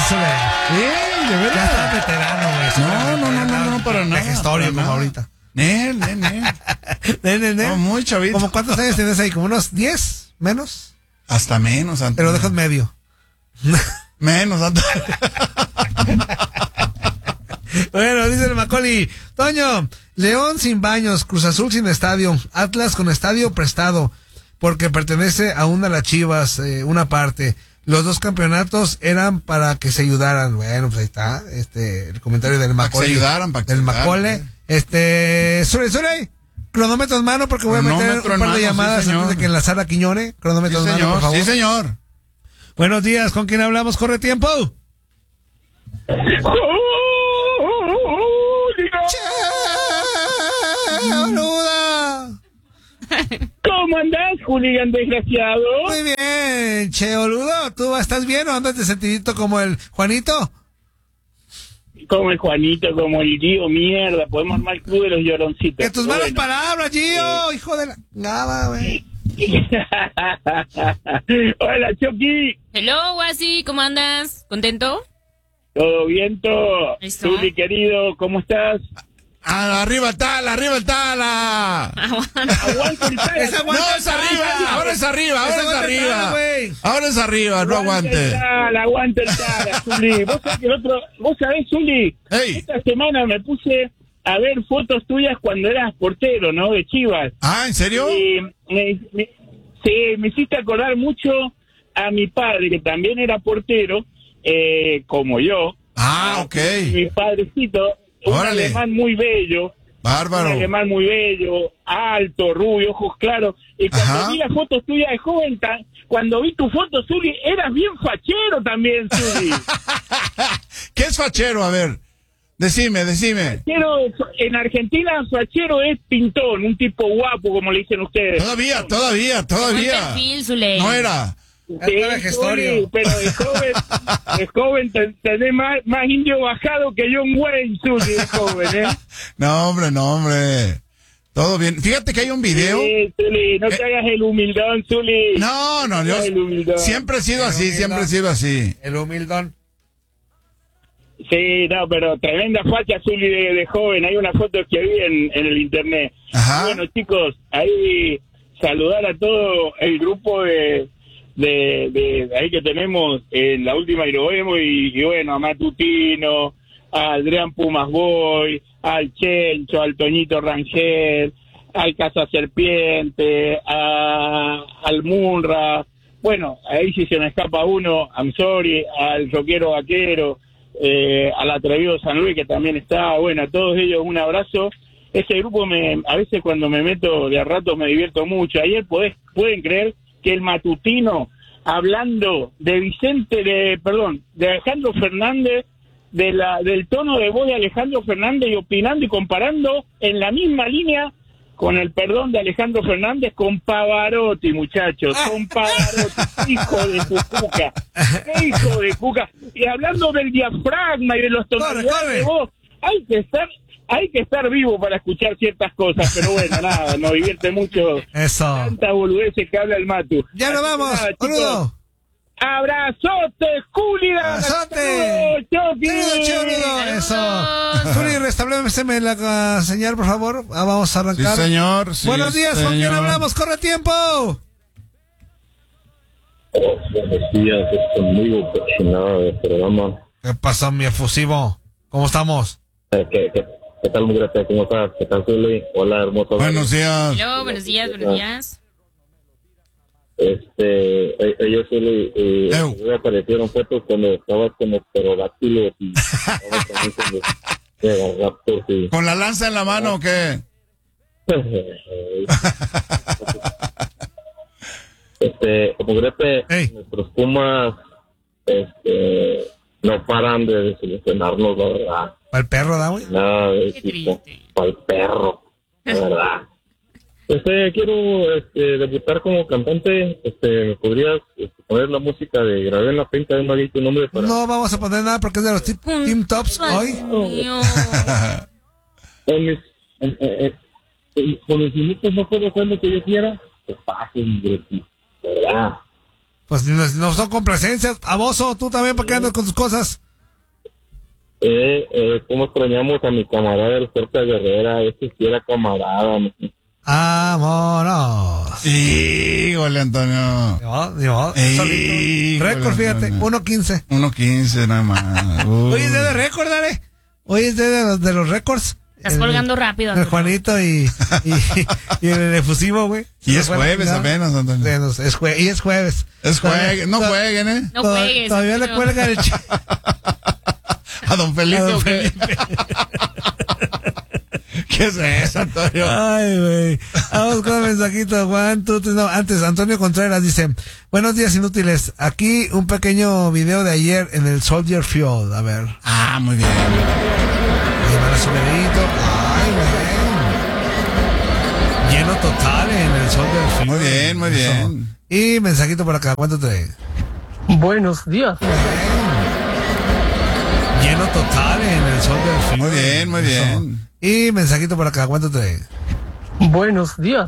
Zule. Sí, de verdad. Ya está veterano, güey. No, para nada. Historia para como nada. ahorita. No, muy chavito. ¿Cómo cuántos años tienes ahí? ¿Como unos 10? ¿Menos? Hasta menos. Te lo dejo en medio. Menos. Bueno, dice el Macaulay. Toño, León sin baños, Cruz Azul sin estadio, Atlas con estadio prestado, porque pertenece a una de las Chivas, una parte. Los dos campeonatos eran para que se ayudaran. Bueno, pues ahí está, el comentario del Macaulay. Para que se ayudaran, del Macaulay. Zule, cronómetro en mano, porque voy a meter un par de llamadas sí, antes de que enlazara Quiñone. Cronómetro en mano, por favor. Sí, señor. Buenos días, ¿con quién hablamos? Corre tiempo. ¡Boluda! ¿Cómo andás, Julián desgraciado? Muy bien, che, boludo. ¿Tú estás bien o andas de sentidito como el Juanito? Como el Juanito, como el Gio, mierda. Podemos armar el club de los lloroncitos. Que tus malas palabras, Gio, hijo de la... Nada, güey. Hola, Chucky. Hello, Guasi, ¿cómo andas? ¿Contento? ¿Todo viento? ¿Listo? Zuli, querido, ¿cómo estás? Arriba el Tala. Aguanta el Tala. No, es arriba. Ahora es arriba, no aguante. Aguanta el Tala, Zuli. Vos sabés, Zuli, Ey. esta semana me puse a ver fotos tuyas cuando eras portero, ¿no? De Chivas. Ah, ¿en serio? Y me hiciste acordar mucho a mi padre, que también era portero, como yo. Ah, ok. Mi padrecito, un Órale. alemán muy bello. Bárbaro. Un alemán muy bello, alto, rubio, ojos claros. Y cuando Ajá. vi las fotos tuyas de joven, cuando vi tu foto, Zuli, eras bien fachero también, Zuli. ¿Qué es fachero? A ver, decime. Fachero, en Argentina, fachero es pintón, un tipo guapo, como le dicen ustedes. Todavía. Buen perfil, Zule. No era. Sí, Zuli, pero de joven tenés más indio bajado que John Wayne, Zuli, de joven, ¿eh? No, hombre. Todo bien. Fíjate que hay un video. Sí, Zuli, no te hagas el humildón, Zuli. No, te yo hagas el humildón. siempre he sido así. El humildón. Sí, no, pero tremenda facha, Zuli, de joven. Hay una foto que vi en el internet. Ajá. Bueno, chicos, ahí saludar a todo el grupo de ahí que tenemos en la última y lo vemos, y bueno, a Matutino, a Adrián Pumas Boy, al Chencho, al Toñito Rangel, al Casa Serpiente, al Munra. Bueno, ahí si se me escapa uno, I'm sorry, al Roquero Vaquero, al Atrevido San Luis, que también está. Bueno, a todos ellos un abrazo. Ese grupo a veces cuando me meto de a rato me divierto mucho. Ayer pueden creer que el Matutino, hablando de de Alejandro Fernández, del tono de voz de Alejandro Fernández, y opinando y comparando en la misma línea, con el perdón de Alejandro Fernández, con Pavarotti, muchachos, con Pavarotti, hijo de cuca, y hablando del diafragma y de los tonalidades de voz, hay que estar vivo para escuchar ciertas cosas, pero bueno, nada, nos divierte mucho. Eso. Tanta boludeces que habla el Matu. Ya nos Así que vamos, nada, chicos, boludo. ¡Abrazote, Julián! ¡Abrazote! ¡Chucky! Eso. Zuli, restableceme la señal, por favor. Vamos a arrancar. Sí, señor. Buenos días, ¿con quién hablamos? ¡Corre tiempo! Buenos días, es conmigo, nada del programa. ¿Qué pasó, mi efusivo? ¿Cómo estamos? ¿Qué tal, Mugrete? ¿Cómo estás? ¿Qué tal, Zuli? Hola, hermoso. Buenos días. Hello, buenos días. Ellos me aparecieron fotos cuando estabas como pterodáctilos y estabas también como pterodactos y... ¿Con la lanza en la mano o qué? Mugrete, Ey. nuestros Pumas no paran de desilusionarnos, la verdad. ¿Para el perro, da, güey? Nada de Qué equipo. triste. Para el perro, la verdad. Quiero debutar como cantante. ¿Me podrías poner la música de Grabé en la Penca de Magui tu nombre para... No vamos a poner nada porque es de los Team Tops hoy. Mío. Con mis minutos no puedo hacer lo que yo quiera. Te pases, mi Greti, ¿verdad? Pues no son complacencias. Aboso, tú también, ¿para qué andas con tus cosas? ¿Cómo extrañamos a mi camarada el Cerca Guerrera? Ese sí era camarada. ¿No? Vámonos. Híjole, Antonio. Yo, Híjole, récord, fíjate, Antonio. 1.15. 1.15 nada más. Hoy es día de récord, dale. Hoy es día de los récords. Estás colgando rápido. El Juanito y el efusivo, güey. Y es jueves apenas, Antonio. Bueno, es jueves. Es jueves. No jueguen, ¿eh? No juegues. Todavía le Antonio. cuelga el A don Felipe. A don ¿o qué? ¿Qué es eso, Antonio? Ay, güey. Vamos con un mensajito, Juan. No, antes, Antonio Contreras dice: buenos días, inútiles. Aquí un pequeño video de ayer en el Soldier Field. A ver. Ah, muy bien. Ahí va su dedito. Ay, güey. Lleno total en el Soldier Field. Muy bien, muy bien. Y mensajito por acá. ¿Cuánto trae? Buenos días. Lleno total en el Soldier Field. Muy bien, muy bien. Y mensajito por acá. ¿Cuánto trae? Buenos días.